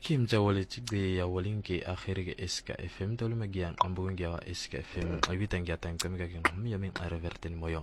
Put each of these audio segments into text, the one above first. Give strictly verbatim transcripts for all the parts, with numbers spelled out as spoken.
Kim jawali de ya walinge akhirige S K F M dolu magian ambungi ya S K F M awitan ya tan kami kakin hum yamin araverten moyon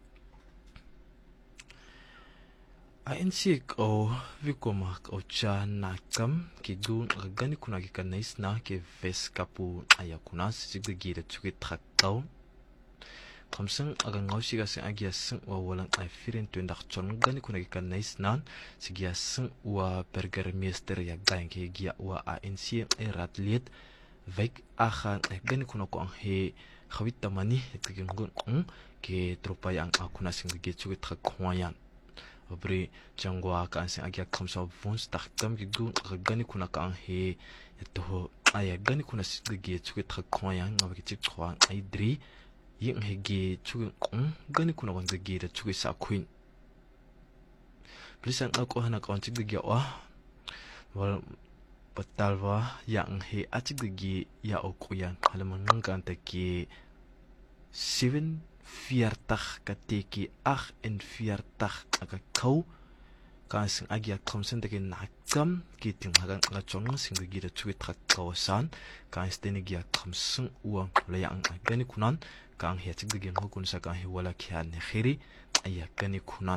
A N C o vikoma o cha nakam ki gun gani kuna ki kanais na ke ves kapu ayakunas sigde gida chuki trakau kamsang aga ngausiga sing agia sing wa walang ai firin tuendak chon gani kuna ki kanais nan sigia sing wa burgermeester ya gain ke gia wa A N C e ratliet vek akhan ai gani kuna ko he khawit tamani tikin gun ke tropa yang akuna sing ge chuki trakwayan Obri jangwa kan sing agia kamsa vons takam ki gun gani kuna ka he to aya gani kuna sige chuki trakwayan ngabki chik khwan ai dri yin hege chuki gani kuna wan ge da chuki sa queen Plisan ako hana ka chik ge wa wal patalwa yang he achik ge ya okuyan halaman kan ta ki zevenenveertig kateki agt-en-veertig aga kau kan sing agia kamsen de nakam kiting hagan nga chong sing de gira chuit khat kawasan kan steni gia kamsen uang layang gani kunan kan he chik de gen hukun sa kan he wala khan ne khiri aya gani kunan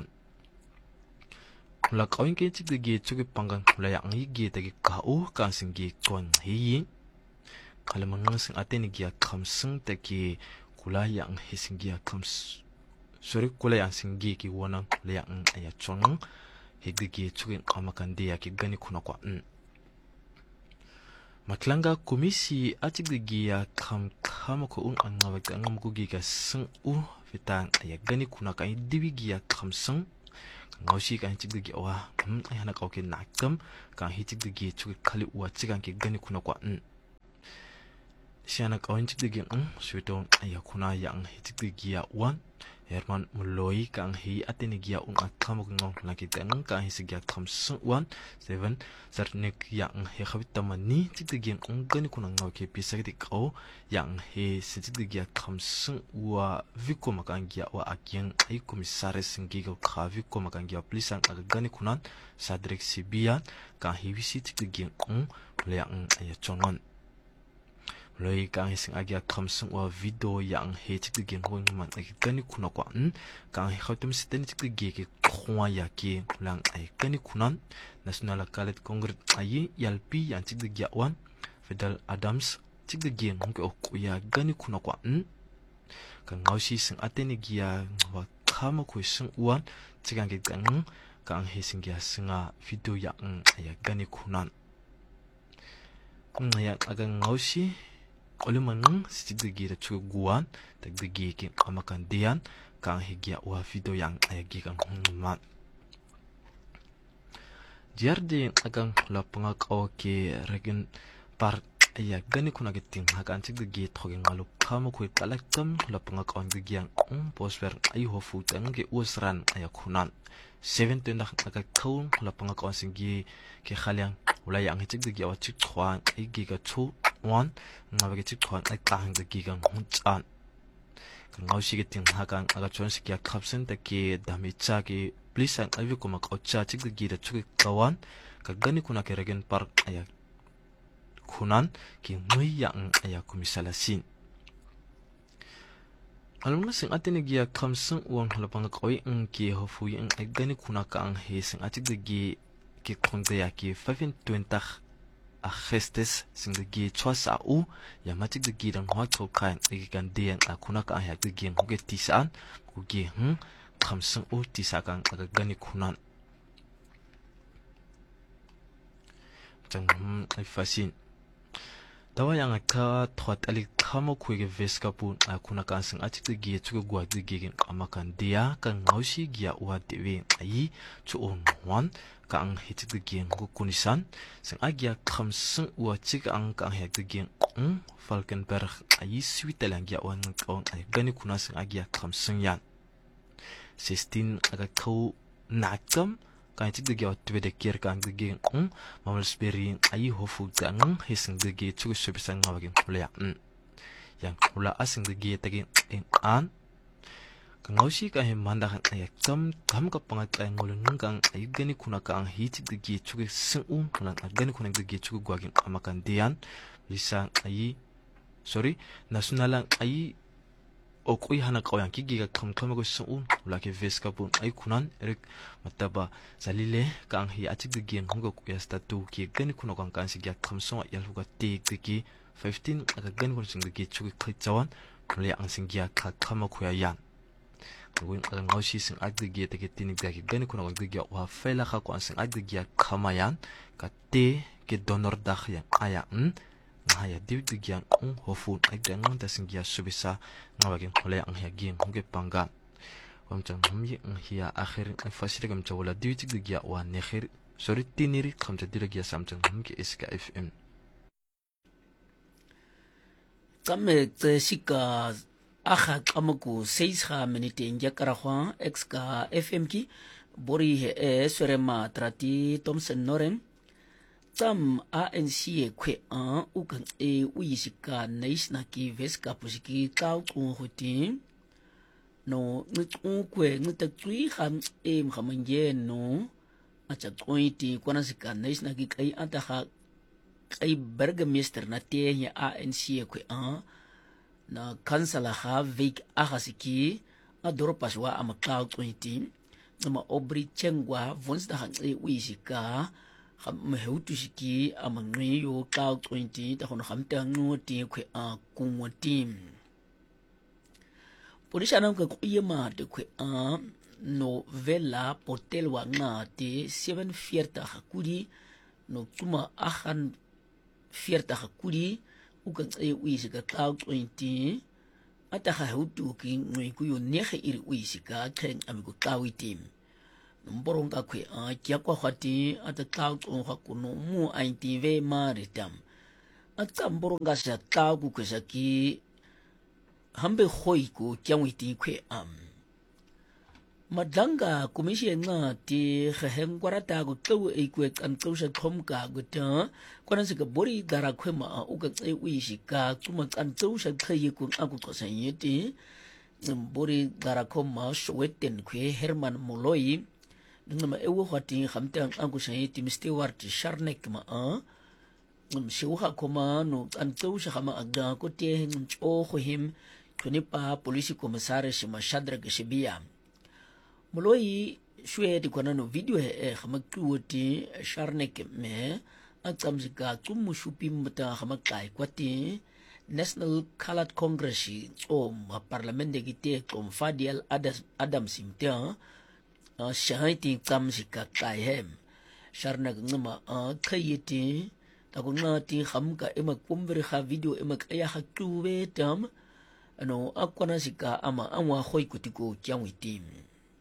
la kawin ke chik de gi chuki pangan layang yi gi de ka o kan sing gi kon hi kalamang sing ateni gia kamsen de ki kula yang hisingia kams sorry kula yang singi ki wonang yang aya chonang heggi chukin kamakan dia ki gani kuna kwa n matlanga komisi atiggi ya kam kam ko un an ngawa ka ngam ko gi ka sing u fitang aya gani kuna ka diwi gi ya kam sing ngaushi ka tiggi wa hm aya na ka ke nakam ka hitiggi chuki khali wa chigan ki gani kuna kwa n Siana kawin chikdigi ng suitong ayakuna yang hitikdigi ya wan Herman muloi kang hi atinigi ya un akamok ngong nakita ng kang hisigi ya kamsung wan seven sarnik yang hi kawitamani chikdigi ng gani kunang ngaw ke pisagiti kao yang hi sitikdigi ya kamsung wa viko makangya wa akyang ay komisaris singigaw ka viko makangya plisang agagani kunan sa direk sibiyan kang hi wisi chikdigi ng layang ayachongon Loi kang hising agia kamsung wa video yang he chikdi gen hong man ai gani kuna kwa n kang he khautum siten chikdi ge ke khwa ya ke lang ai gani kunan National Cadet Congress ai yalpi yang chikdi ge wan Fidel Adams chikdi gen hong ke ok ya gani kuna kwa n kang ngausi sing ateni gia wa kama ko sing wan chigang ge gang kang he sing gia singa video yang ai gani kunan ngaya aga ngausi Oluman sitiggi da chugu guan tagdigi ki amakan dian kang higia wa video yang ayagi kang man Jardi agang la pangakaw ke regen par aya gani kuna giting hakan tigdigi thogen ngalu kama ko talaktam la pangakaw gigiang um posfer ay hofu tang ge usran aya kunan seven tenda aga kaun la pangakaw singi ke khalyang wala yang tigdigi wa chik khwan ay giga chu one ngabage chik khwan ai tang de gigang hunchan ngaushi ge ting hagang aga chonsi kya khapsen ta ke dami cha ke please ang avi ko mak ocha chik de gira chuk kawan ka gani kuna ke regen park aya kunan ki noi yang aya komisala sin alumna sing atene gia khamsung wang halapang koi ng ki hofu yang ai gani kuna ka ang he sing achik de gi ki khongde ya ki five twenty a gestes sing de gi chwasa u ya matik de gi dang hot ko kan e kan de a kuna ka ya de gi hoge tisan ku gi hm khamsung u tisa kan aga gani kunan chang hm ai fasin tawa yang ka thot ali khamo ku ge veska pu a kuna ka sing achik de gi chu gwa de gi gen amakan dia kan ngaushi gi ya wa de we ai chu on one kang hitik de gen ko kunisan sing agia khamsung wa chik ang kang hek de gen um Falkenberg ai Switzerland ya wan kong ai gani kuna sing agia khamsung yan sixteen aga ko nakam kan chik de ge otwe de kier kang de gen um Malmesbury ai hofu dang hising de ge chu subisang ngawagin pula yang kula asing de ge tagin in an ngawshi ka he manda kan ayak tam kam ka pangat ay ngolon ngang ay gani kuna ka ang hiti digi chugi sing un kuna gani kuna digi chugi gwagin amakan diyan bisa ay sorry nasionalang ay okoy hana kawyang kigiga kam kamago sing un laki veska pun ay kunan erik mataba salile ka ang hi atik digi ngongo kuya statu ki gani kuna kang kan sigya kam songa yalhuga tik digi fifteen aga gani kuna sing digi chugi klitsawan kule ang singya ka kamakuya yan Wing ang ngawshi sing agdigi take tinig dagi gani kuna agdigi wa fela ka ko sing agdigi kamayan ka te ke donor dak yang aya n ngaya divdigi ang un hofun agdang ngon ta singya subisa ngawagin khole ang hagi ngge panga wamchang hamyi ang hiya akhir ang fasire gam chawla divdigi wa nekhir sorry tiniri khamta diragi samchang hamki iska fm kame tse sika Aha kamaku seis ha menite inja karakwa ex ka F M ki bori he e surema trati Thompson Noren tam A N C e kwe an ukan e uyisika naisna ki veska pusiki kau kung hutin no ngit kwe ngita tui ham e mkamanje no acha koiti kwana sika naisna ki kai antaha kai burgemeester na te ya A N C e kwe an na kansala ha veik agasiki a dorpas wa ama cloud twenty na obri chengwa vonsda hang e wisika ham mehautusiki ama ngiyo cloud twenty ta kono hamta ngoti kwe a kungwa team polisha nam ka kuyema de kwe a no vela portel wa ngate seven forty hakuri no tuma ahan forty hakuri ukan tsaye uisika cloud twenty ata ha hutu ki ngui ku yo nehe iri uisika keng amigo cloud team mborong ka kwe a kia kwa khati ata cloud on hakuno mu ainti ve maritam ata mborong ka sa cloud ku kwesa ki hambe khoi ku kia witi kwe am madanga kumisi nga ti kheng kwarata ku tlu e kwe kan tlu sa thom ka ku ta kwana se ka bori dara khwe ma u ka tsai wi shi ka kuma kan tlu sa khye ku aku ko sa yeti bori dara khom ma shweten khwe Herman Moloi ngama e wo khati khamta aku sa yeti Stewart Sharnek ma a ngam shiwa khoma no kan tlu sa khama aga ko te ngam cho khohim khuni pa polisi komisare shima Shadrack Shibia Moloi shwe di kwana no video he e khamakuoti Sharnek me atsamzika tumu shupi mata khamakai kwati National Colored Congress o ma parliament de gite kom Fadial Adam Simtia shaiti tsamzika kai hem Sharnek ngama khayiti takungati khamka ema kumveri kha video ema kaya hakuwe tam ano akwana sika ama amwa khoi kutiko kyangwitim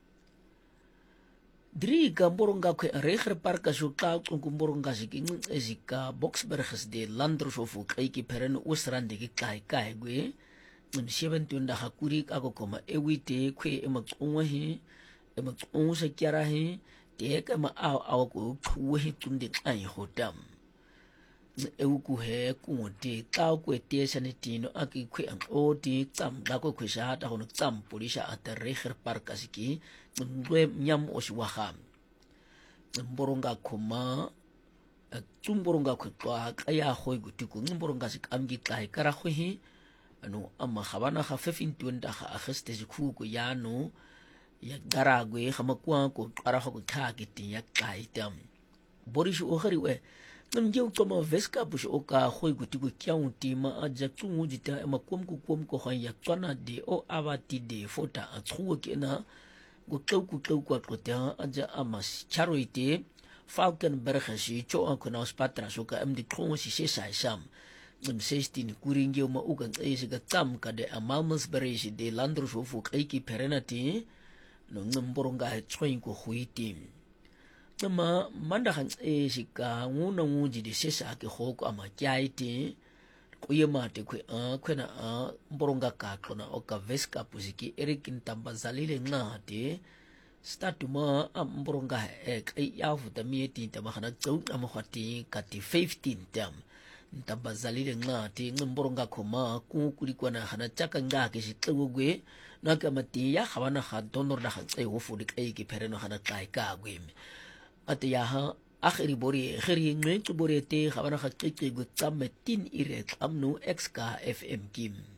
Drie ka boronga kwe reger parka so ka ku boronga siki ezika Boksbergs de Landrosofu kaiki peren Ostrande ki kai kai gwe in seventeen da hakuri ako koma ewite kwe emakongwa he emakongwa kyara he te ka ma aw aw ko kwe tunde ai hotam ewu ku he ku te ka kwe te sanetino aki kwe ang oti tsam da ko kwe sha ta hono tsam polisha at reger parka siki ngwe nyam oswaham mboronga khoma tumboronga khotwa kaya khoi gutiku mboronga sik amgi kai kara khohi anu amma khabana kha fifteen twenty kha akhste ku ku yano ya garagwe khamakwa ko kara kho kha kiti ya kai tam borishu okhari we namje ukoma veska bush oka khoi gutiku kyaunti ma aja tsungu jita makom ku kom ko khan ya tswana de o awati de fota atsuwa kena go tau ku tau kwa kota aja amas charoite Falcon Bergesi cho an kuna spatra so ka amdi kong si se sai sam ngam sixteen kuringe ma ukan e se ka tam ka de amalmas beresi de landro so fu kaiki perenati no ngam boronga he choin ko huiti nama manda han e se ka nguna nguji de se sa ke hoko ama kyaiti kuyema te kwe a kwena a boronga ka kona o ka veska pusiki erikin tambazalile nga te statuma am boronga e kai ya futa mieti ta mahana tsau am khati kati fifteen tam tambazalile nga te ngam boronga khoma ku kuri kwana hana chaka nga ke si tugwe na ka matia ga bana ga donor da ga tse ho fu di kai ki phereno ga na kai ka gweme ate ya ha akhiri bori khiri ngwe tu bori te ga bana ga qeqe go tsamme tin ire tsamno X K F M kim